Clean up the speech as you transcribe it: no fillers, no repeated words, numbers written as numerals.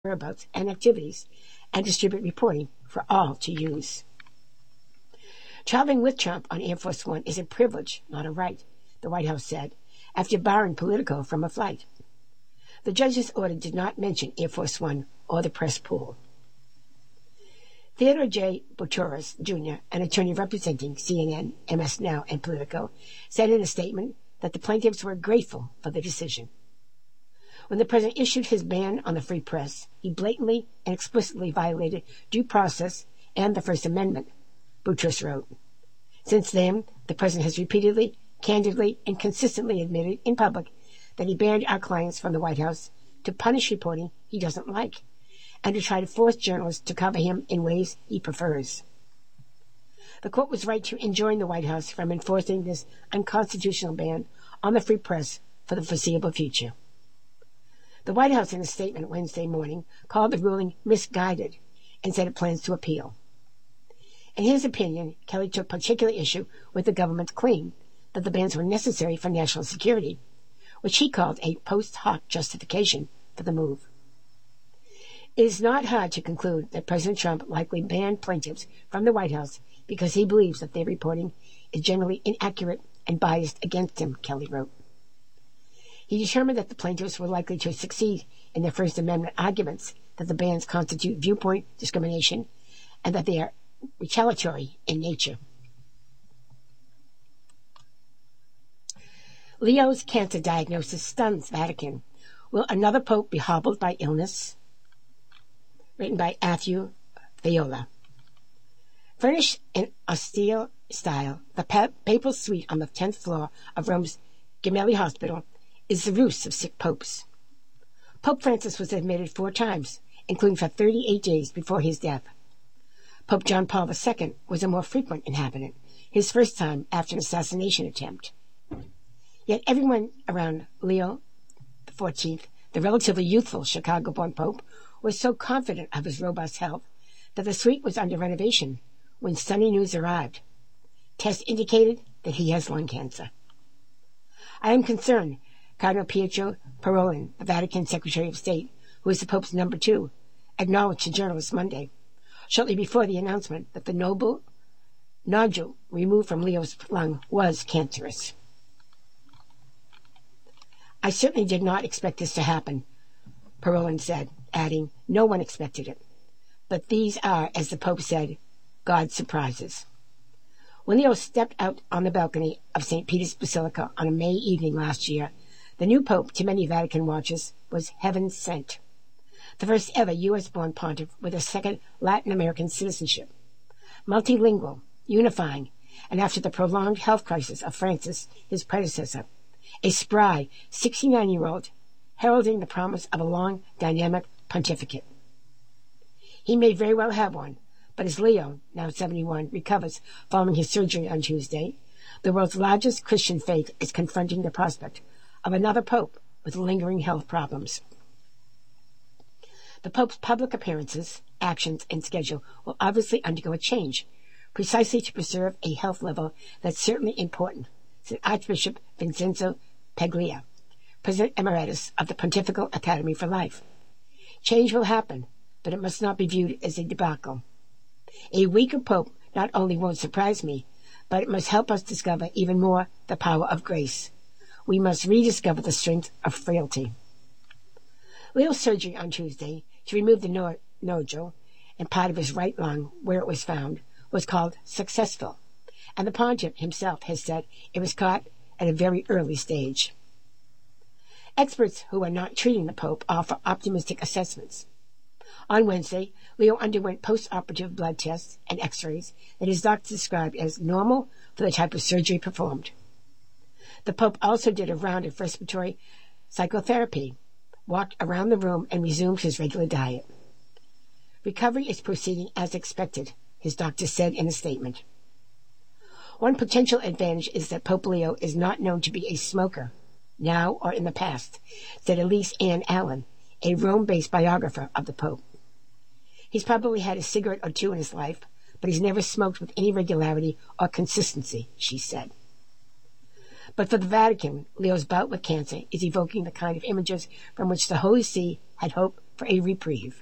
whereabouts and activities and distribute reporting for all to use. Traveling with Trump on Air Force One is a privilege, not a right, the White House said, after barring Politico from a flight. The judge's order did not mention Air Force One or the press pool. Theodore J. Boutrous, Jr., an attorney representing CNN, MS Now, and Politico, said in a statement that the plaintiffs were grateful for the decision. When the president issued his ban on the free press, he blatantly and explicitly violated due process and the First Amendment, Boutrous wrote. Since then, the president has repeatedly, candidly, and consistently admitted in public that he banned our clients from the White House to punish reporting he doesn't like and to try to force journalists to cover him in ways he prefers. The court was right to enjoin the White House from enforcing this unconstitutional ban on the free press for the foreseeable future. The White House, in a statement Wednesday morning, called the ruling misguided and said it plans to appeal. In his opinion, Kelly took particular issue with the government's claim that the bans were necessary for national security, which he called a post hoc justification for the move. It is not hard to conclude that President Trump likely banned plaintiffs from the White House because he believes that their reporting is generally inaccurate and biased against him, Kelly wrote. He determined that the plaintiffs were likely to succeed in their First Amendment arguments that the bans constitute viewpoint discrimination and that they are retaliatory in nature. Leo's cancer diagnosis stuns Vatican. Will another pope be hobbled by illness? Written by Matthew Viola. Furnished in austere style, the papal suite on the 10th floor of Rome's Gemelli Hospital is the roost of sick popes. Pope Francis was admitted 4 times, including for 38 days before his death. Pope John Paul II was a more frequent inhabitant, his first time after an assassination attempt. Yet everyone around Leo XIV, the relatively youthful Chicago-born pope, was so confident of his robust health that the suite was under renovation when stunning news arrived. Tests indicated that he has lung cancer. I am concerned, Cardinal Pietro Parolin, the Vatican Secretary of State, who is the Pope's number 2, acknowledged to journalists Monday, shortly before the announcement that the nodule removed from Leo's lung was cancerous. I certainly did not expect this to happen, Parolin said, adding, no one expected it. But these are, as the Pope said, God's surprises. When Leo stepped out on the balcony of St. Peter's Basilica on a May evening last year, the new Pope, to many Vatican watchers, was heaven sent. The first ever U.S.-born pontiff with a second Latin American citizenship. Multilingual, unifying, and after the prolonged health crisis of Francis, his predecessor, a spry 69-year-old heralding the promise of a long, dynamic pontificate. He may very well have one, but as Leo, now 71, recovers following his surgery on Tuesday, the world's largest Christian faith is confronting the prospect of another pope with lingering health problems. The Pope's public appearances, actions, and schedule will obviously undergo a change, precisely to preserve a health level that's certainly important, said Archbishop Vincenzo Paglia, President Emeritus of the Pontifical Academy for Life. Change will happen, but it must not be viewed as a debacle. A weaker Pope not only won't surprise me, but it must help us discover even more the power of grace. We must rediscover the strength of frailty. Leo's surgery on Tuesday to remove the nodule and part of his right lung where it was found was called successful, and the pontiff himself has said it was caught at a very early stage. Experts who are not treating the Pope offer optimistic assessments. On Wednesday, Leo underwent post-operative blood tests and x-rays that his doctor described as normal for the type of surgery performed. The Pope also did a round of respiratory psychotherapy, walked around the room, and resumed his regular diet. Recovery is proceeding as expected, his doctor said in a statement. One potential advantage is that Pope Leo is not known to be a smoker, now or in the past, said Elise Ann Allen, a Rome-based biographer of the Pope. He's probably had a cigarette or 2 in his life, but he's never smoked with any regularity or consistency, she said. But for the Vatican, Leo's bout with cancer is evoking the kind of images from which the Holy See had hoped for a reprieve.